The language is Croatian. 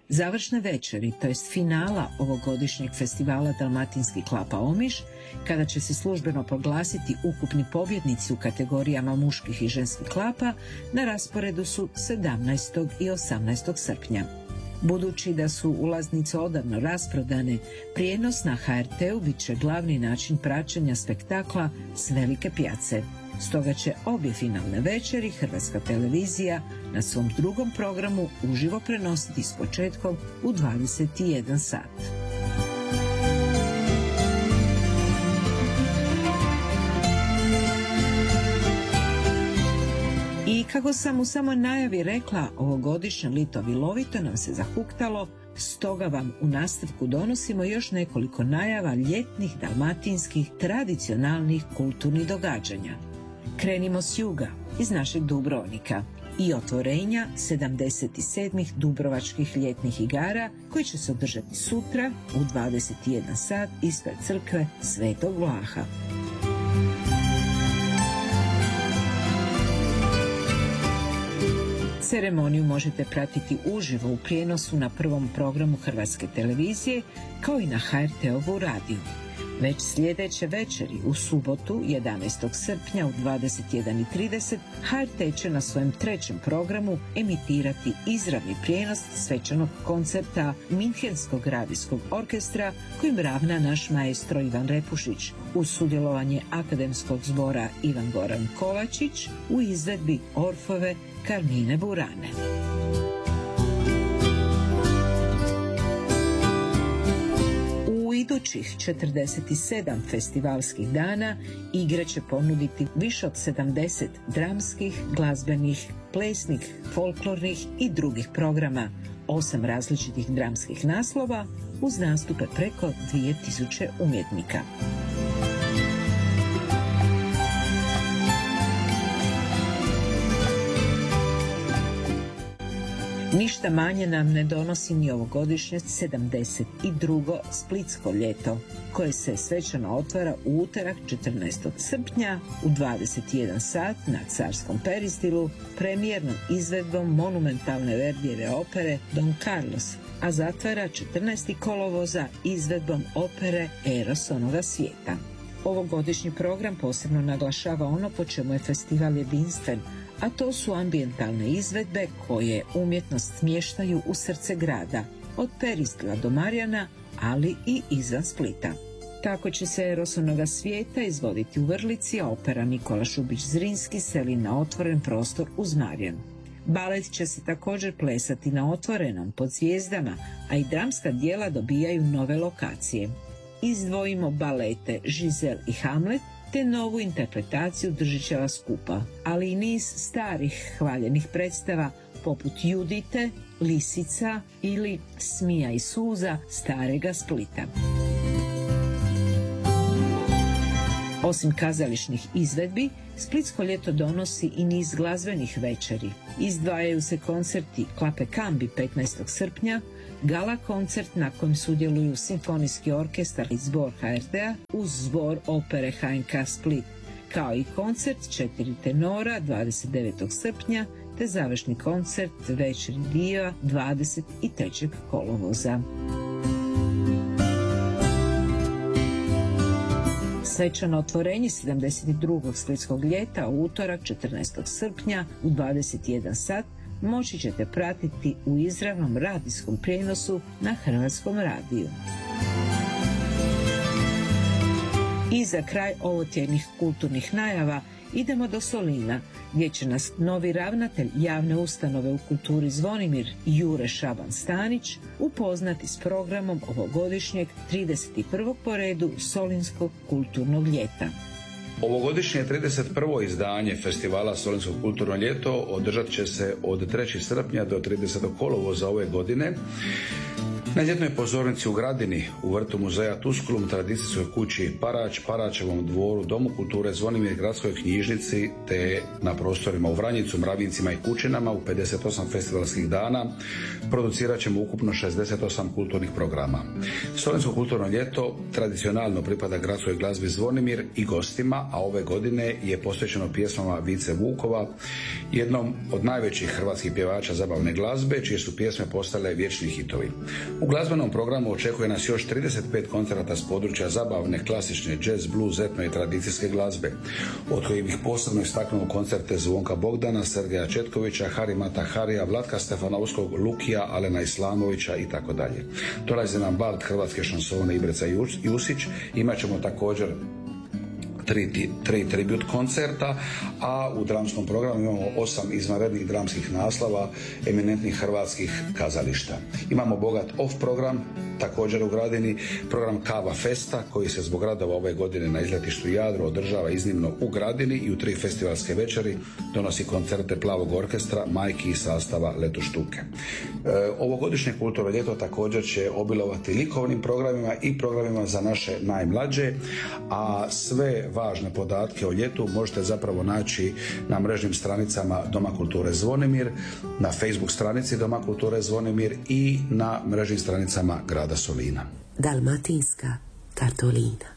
Završne večeri, to jest finala ovogodišnjeg festivala Dalmatinski klapa Omiš, kada će se službeno proglasiti ukupni pobjednici u kategorijama muških i ženskih klapa, na rasporedu su 17. i 18. srpnja. Budući da su ulaznice odavno rasprodane, prijenos na HRT-u bit će glavni način praćenja spektakla s velike pjace. Stoga će obje finalne večeri Hrvatska televizija na svom drugom programu uživo prenositi s početkom u 21 sat. I kako sam u samoj najavi rekla, ovogodišnje Lito Vilovito nam se zahuktalo, stoga vam u nastavku donosimo još nekoliko najava ljetnih dalmatinskih tradicionalnih kulturnih događanja. Krenimo s juga, iz našeg Dubrovnika i otvorenja 77. Dubrovačkih ljetnih igara koji će se održati sutra u 21 sat ispred crkve Svetog Vlaha. Ceremoniju možete pratiti uživo u prijenosu na prvom programu Hrvatske televizije kao i na HRT-ovu radiju. Već sljedeće večeri u subotu 11. srpnja u 21:30 HRT će na svojem trećem programu emitirati izravni prijenos svečanog koncerta Minhenskog radijskog orkestra kojim ravna naš maestro Ivan Repušić uz sudjelovanje akademskog zbora Ivan Goran Kovačić u izvedbi Orfove Karmine Burane. U idućih 47 festivalskih dana igre će ponuditi više od 70 dramskih, glazbenih, plesnih, folklornih i drugih programa, 8 različitih dramskih naslova uz nastupe preko 2000 umjetnika. Ništa manje nam ne donosi ni ovogodišnje 72. Splitsko ljeto, koje se svečano otvara u utorak 14. srpnja u 21 sat na Carskom peristilu premijernom izvedbom monumentalne Verdijeve opere Don Carlos, a zatvara 14. kolovoza izvedbom opere Eros onoga svijeta. Ovogodišnji program posebno naglašava ono po čemu je festival jedinstven, a to su ambijentalne izvedbe koje umjetnost smještaju u srce grada, od Peristila do Marjana, ali i izvan Splita. Tako će se Eros onoga svijeta izvoditi u Vrlici, a opera Nikola Šubić Zrinski seli na otvoren prostor uz Marjan. Balet će se također plesati na otvorenom pod zvijezdama, a i dramska djela dobijaju nove lokacije. Izdvojimo balete Žizel i Hamlet, te novu interpretaciju Držićeva skupa, ali i niz starih hvaljenih predstava poput Judite, Lisica ili Smija i suza starega Splita. Osim kazališnih izvedbi, Splitsko ljeto donosi i niz glazbenih večeri. Izdvajaju se koncerti Klape Kambi 15. srpnja, gala koncert na kojem sudjeluju Simfonijski orkestar i zbor HRT-a uz zbor opere HNK Split, kao i koncert 4 tenora 29. srpnja te završni koncert Večeri diva 23. kolovoza. Svečano otvorenje 72. Splitskog ljeta u utorak 14. srpnja u 21 sat moći ćete pratiti u izravnom radijskom prijenosu na Hrvatskom radiju. I za kraj ovotjednih kulturnih najava idemo do Solina, gdje će nas novi ravnatelj javne ustanove u kulturi Zvonimir Jure Šaban Stanić upoznati s programom ovogodišnjeg 31. po redu Solinskog kulturnog ljeta. Ovogodišnje 31. izdanje festivala Solinsko kulturno ljeto održat će se od 3. srpnja do 30. kolovoza ove godine. Na ljetnoj pozornici u Gradini, u vrtu muzeja Tuskulum, tradicijskoj kući Parać, Paraćevom dvoru, Domu kulture Zvonimir, gradskoj knjižnici, te na prostorima u Vranjicu, Mravincima i Kućinama u 58 festivalskih dana producirat ćemo ukupno 68 kulturnih programa. Slovensko kulturno ljeto tradicionalno pripada gradskoj glazbi Zvonimir i gostima, a ove godine je posvećeno pjesmama Vice Vukova, jednom od najvećih hrvatskih pjevača zabavne glazbe, čije su pjesme postale vječni hitovi. U glazbenom programu očekuje nas još 35 koncerata s područja zabavne, klasične, jazz, blues, etno i tradicijske glazbe, od kojih bih posebno istaknuo koncerte Zvonka Bogdana, Sergeja Četkovića, Harimata Harija, Vlatka Stefanovskog, Lukija, Alena Islamovića itd. Dolazi nam bard hrvatske šansone Ibreca Jusić, imat ćemo također tri tribut koncerta, a u dramskom programu imamo 8 izvanrednih dramskih naslova eminentnih hrvatskih kazališta. Imamo bogat off program, također u Gradini, program Kava Festa, koji se zbog radova ove godine na izletištu Jadro održava iznimno u Gradini i u 3 festivalske večeri donosi koncerte Plavog orkestra, majki i sastava Leto Štuke. Ovogodišnje kulturno ljeto također će obilovati likovnim programima i programima za naše najmlađe, a sve važne podatke o ljetu možete zapravo naći na mrežnim stranicama Doma kulture Zvonimir, na Facebook stranici Doma kulture Zvonimir i na mrežnim stranicama grada Solina. Dalmatinska kartolina.